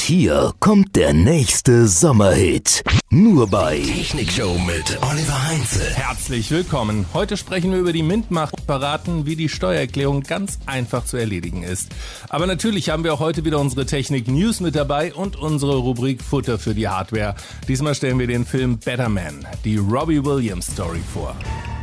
hier kommt der nächste Sommerhit. Nur bei Technikshow mit Oliver Heinze. Herzlich willkommen. Heute sprechen wir über die MINT-Macht und verraten, wie die Steuererklärung ganz einfach zu erledigen ist. Aber natürlich haben wir auch heute wieder unsere Technik-News mit dabei und unsere Rubrik Futter für die Hardware. Diesmal stellen wir den Film Better Man, die Robbie Williams Story vor.